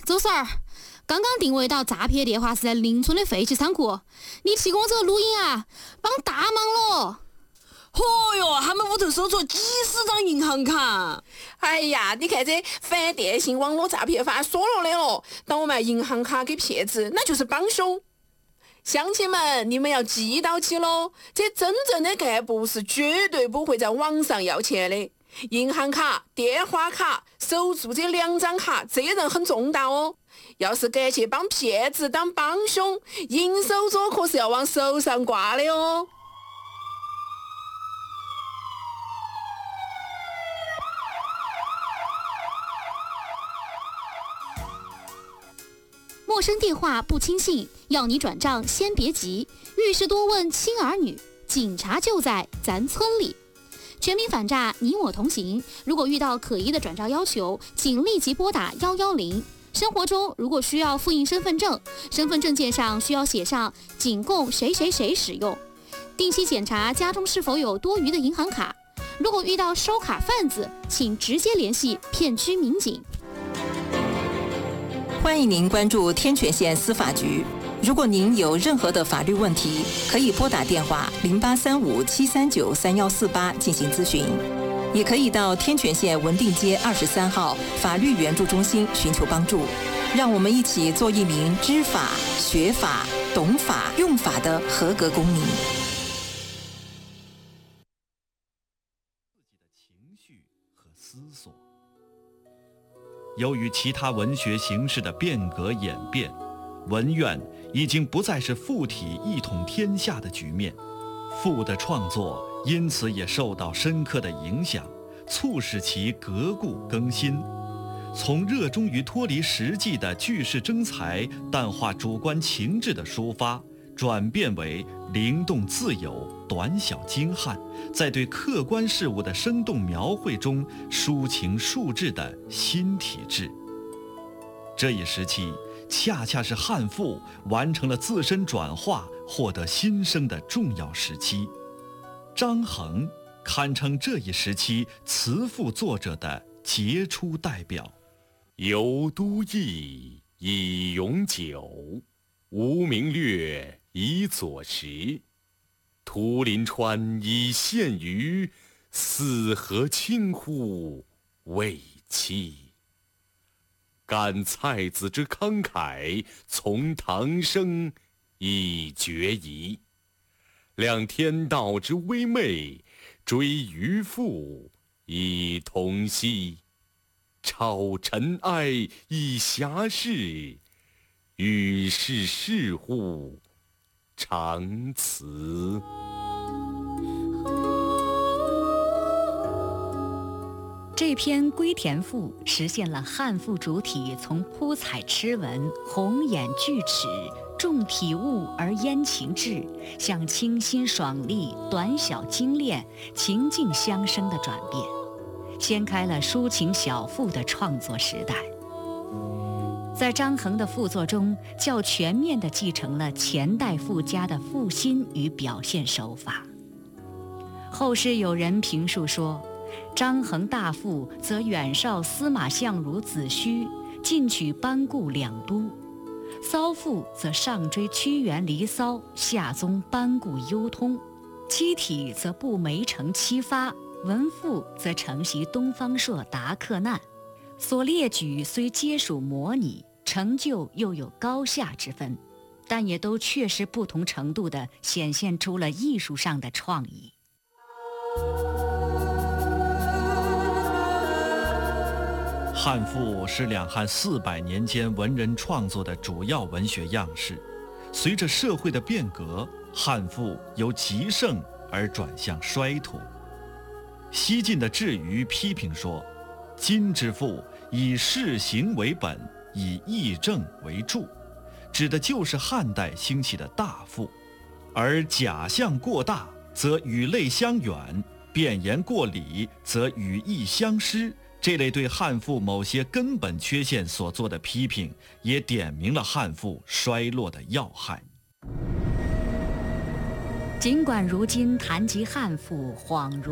周婶儿，刚刚定位到诈骗电话是在邻村的废弃仓库，你提供这个录音啊，帮大忙了。 嚯哟，他们屋头搜出几十张银行卡。 哎呀，你看这反电信网络诈骗法说了的了，倒卖银行卡给骗子，那就是帮凶。乡亲们，你们要记到起喽，这真正的干部是绝对不会在网上要钱的。银行卡、电话卡、手住这2张卡，责任很重大哦。要是敢去帮骗子当帮凶，银手镯可是要往手上挂的哦。 陌生电话不轻信，要你转账先别急，遇事多问亲儿女，警察就在咱村里。全民反诈，你我同行。如果遇到可疑的转账要求，请立即拨打110。生活中如果需要复印身份证，身份证件上需要写上仅供谁谁谁使用。定期检查家中是否有多余的银行卡。如果遇到收卡贩子，请直接联系片区民警。 欢迎您关注天泉县司法局。如果您有任何的法律问题，可以拨打电话0835-739-3148进行咨询，也可以到天泉县文定街23号法律援助中心寻求帮助。让我们一起做一名知法、学法、懂法、用法的合格公民。 由于其他文学形式的变革演变，文苑已经不再是附体一统天下的局面，赋的创作因此也受到深刻的影响，促使其革故更新，从热衷于脱离实际的句式征才、淡化主观情志的抒发，转变为灵动自由、短小精悍，在对客观事物的生动描绘中抒情述志的新体制。这一时期恰恰是汉赋完成了自身转化、获得新生的重要时期。张衡堪称这一时期词赋作者的杰出代表。 游都邑以咏酒，无名略以佐食。图临川以献鱼，四河清乎未期。感蔡子之慷慨，从唐生以决疑。量天道之微昧，追渔父以同息。超尘埃以遐事，与世事乎常辞。 这篇《归田赋》实现了汉赋主体从铺彩诗文、宏演巨齿、重体物而焉情志，向清新爽利、短小精炼、情境相生的转变，掀开了抒情小赋的创作时代。在张衡的赋作中，较全面地继承了前代赋家的赋心与表现手法。后世有人评述说，张衡大赋则远绍司马相如子虚，近取班固两都；骚赋则上追屈原离骚，下宗班固幽通；七体则步梅城七发，文赋则承袭东方朔达克难。所列举虽皆属模拟，成就又有高下之分，但也都确实不同程度地显现出了艺术上的创意。 汉赋是两汉400年间文人创作的主要文学样式。随着社会的变革，汉赋由极盛而转向衰土。西晋的智余批评说，今之赋以事行为本，以义政为注，指的就是汉代兴起的大赋。而假象过大，则语类相远；变言过理，则语义相失。这类对汉赋某些根本缺陷所做的批评，也点明了汉赋衰落的要害。 尽管如今谈及汉赋，恍如